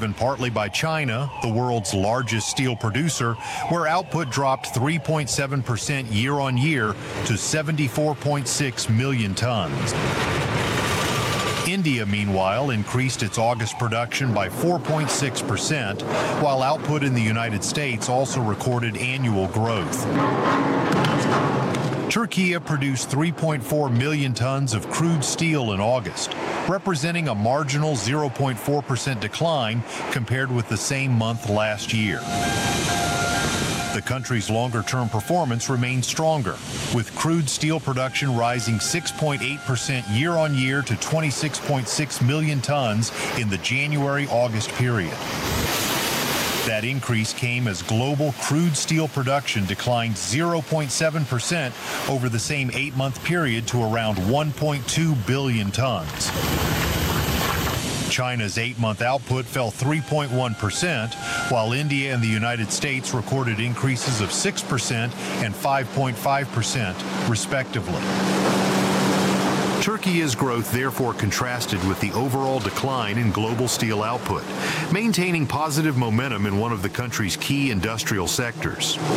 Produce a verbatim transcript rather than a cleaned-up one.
driven partly by China, the world's largest steel producer, where output dropped three point seven percent year on year to seventy-four point six million tons. India, meanwhile, increased its August production by four point six percent, while output in the United States also recorded annual growth. Turkey produced three point four million tons of crude steel in August, representing a marginal zero point four percent decline compared with the same month last year. The country's longer-term performance remains stronger, with crude steel production rising six point eight percent year-on-year to twenty-six point six million tons in the January-August period. That increase came as global crude steel production declined zero point seven percent over the same eight-month period to around one point two billion tons. China's eight-month output fell three point one percent, while India and the United States recorded increases of six percent and five point five percent, respectively. Turkey's growth therefore contrasted with the overall decline in global steel output, maintaining positive momentum in one of the country's key industrial sectors.